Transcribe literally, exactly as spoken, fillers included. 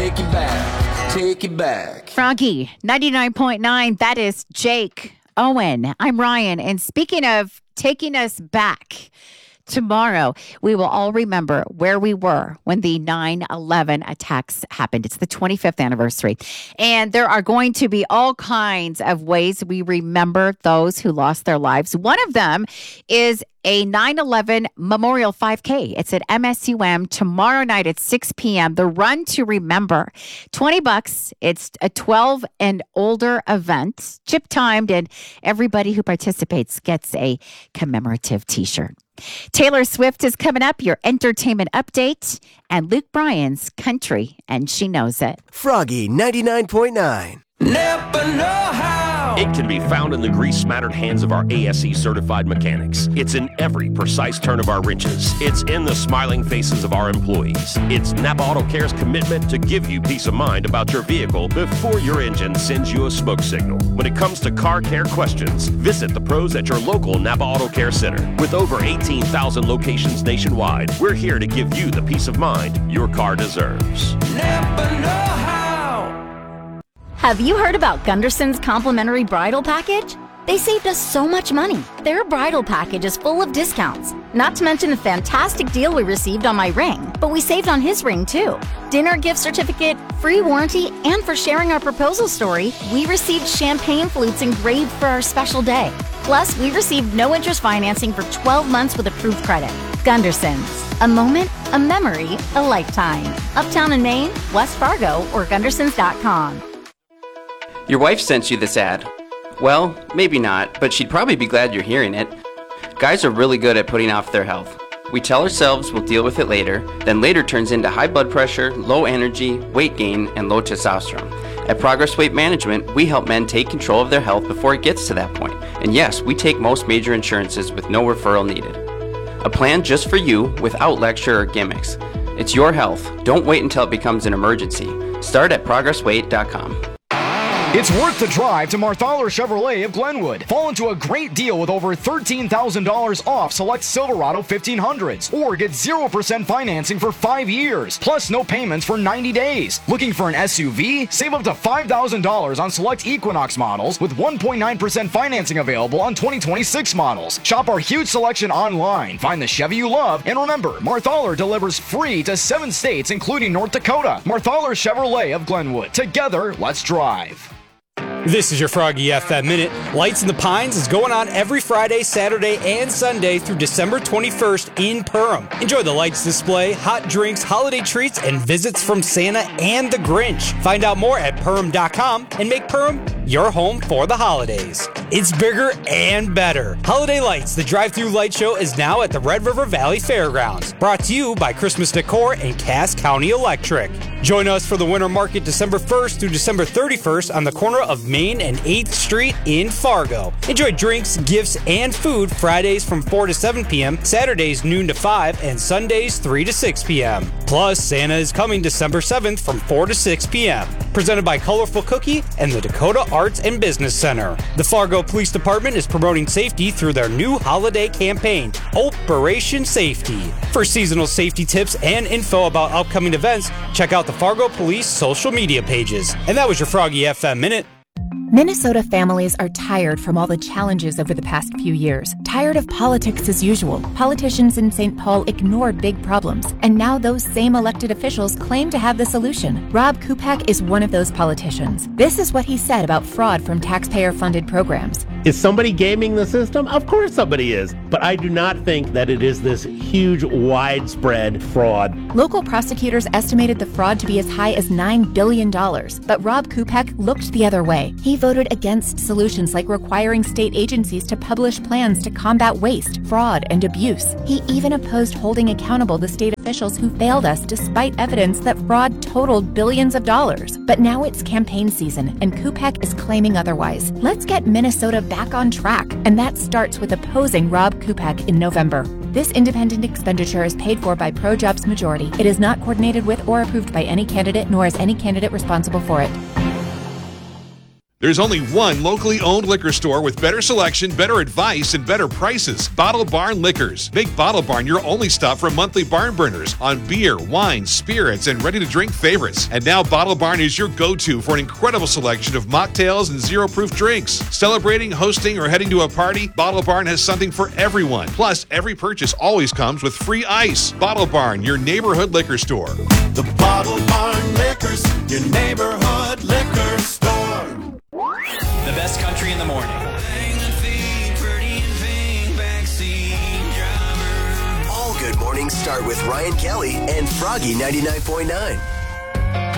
take it back, take it back. Froggy, ninety-nine point nine, that is Jake Owen. I'm Ryan, and speaking of taking us back, tomorrow, we will all remember where we were when the nine eleven attacks happened. It's the twenty-fifth anniversary. And there are going to be all kinds of ways we remember those who lost their lives. One of them is a nine eleven Memorial five K. It's at M S U M tomorrow night at six p.m. The Run to Remember. twenty bucks. It's a twelve and older event, chip timed, and everybody who participates gets a commemorative t-shirt. Taylor Swift is coming up, your entertainment update, and Luke Bryan's Country, and She Knows It. Froggy ninety-nine point nine. Never know how. It can be found in the grease-mattered hands of our A S E certified mechanics. It's in every precise turn of our wrenches. It's in the smiling faces of our employees. It's Napa Auto Care's commitment to give you peace of mind about your vehicle before your engine sends you a smoke signal. When it comes to car care questions, visit the pros at your local Napa Auto Care Center. With over eighteen thousand locations nationwide, we're here to give you the peace of mind your car deserves. Never know how. Have you heard about Gunderson's complimentary bridal package? They saved us so much money. Their bridal package is full of discounts. Not to mention the fantastic deal we received on my ring, but we saved on his ring too. Dinner gift certificate, free warranty, and for sharing our proposal story, we received champagne flutes engraved for our special day. Plus, we received no interest financing for twelve months with approved credit. Gunderson's. A moment, a memory, a lifetime. Uptown in Maine, West Fargo, or gundersons dot com. Your wife sent you this ad. Well, maybe not, but she'd probably be glad you're hearing it. Guys are really good at putting off their health. We tell ourselves we'll deal with it later, then later turns into high blood pressure, low energy, weight gain, and low testosterone. At Progress Weight Management, we help men take control of their health before it gets to that point. And yes, we take most major insurances with no referral needed. A plan just for you without lecture or gimmicks. It's your health. Don't wait until it becomes an emergency. Start at progress weight dot com. It's worth the drive to Marthaler Chevrolet of Glenwood. Fall into a great deal with over thirteen thousand dollars off select Silverado fifteen hundreds. Or get zero percent financing for five years, plus no payments for ninety days. Looking for an S U V? Save up to five thousand dollars on select Equinox models with one point nine percent financing available on twenty twenty-six models. Shop our huge selection online. Find the Chevy you love. And remember, Marthaler delivers free to seven states, including North Dakota. Marthaler Chevrolet of Glenwood. Together, let's drive. This is your Froggy F M Minute. Lights in the Pines is going on every Friday, Saturday, and Sunday through December twenty-first in Perham. Enjoy the lights display, hot drinks, holiday treats, and visits from Santa and the Grinch. Find out more at Perham dot com and make Perham your home for the holidays. It's bigger and better. Holiday Lights, the drive-through light show, is now at the Red River Valley Fairgrounds. Brought to you by Christmas Decor and Cass County Electric. Join us for the Winter Market December first through December thirty-first on the corner of Main and eighth Street in Fargo. Enjoy drinks, gifts, and food Fridays from four to seven p.m., Saturdays noon to five, and Sundays three to six p.m. Plus, Santa is coming December seventh from four to six p.m. Presented by Colorful Cookie and the Dakota Arts and Business Center. The Fargo Police Department is promoting safety through their new holiday campaign, Operation Safety. For seasonal safety tips and info about upcoming events, check out the Fargo Police social media pages. And that was your Froggy F M Minute. Minnesota families are tired from all the challenges over the past few years. Tired of politics as usual. Politicians in Saint Paul ignored big problems, and now those same elected officials claim to have the solution. Rob Kupak is one of those politicians. This is what he said about fraud from taxpayer-funded programs. Is somebody gaming the system? Of course somebody is. But I do not think that it is this huge, widespread fraud. Local prosecutors estimated the fraud to be as high as nine billion dollars, but Rob Kupak looked the other way. He voted against solutions like requiring state agencies to publish plans to combat waste, fraud, and abuse. He even opposed holding accountable the state officials who failed us despite evidence that fraud totaled billions of dollars. But now it's campaign season, and Kupak is claiming otherwise. Let's get Minnesota back on track, and that starts with opposing Rob Kupak in November. This independent expenditure is paid for by ProJobs Majority. It is not coordinated with or approved by any candidate, nor is any candidate responsible for it. There's only one locally owned liquor store with better selection, better advice, and better prices. Bottle Barn Liquors. Make Bottle Barn your only stop for monthly barn burners on beer, wine, spirits, and ready-to-drink favorites. And now Bottle Barn is your go-to for an incredible selection of mocktails and zero-proof drinks. Celebrating, hosting, or heading to a party, Bottle Barn has something for everyone. Plus, every purchase always comes with free ice. Bottle Barn, your neighborhood liquor store. The Bottle Barn Liquors, your neighborhood liquor store. The best country in the morning. All good mornings start with Ryan Kelly and Froggy ninety-nine point nine.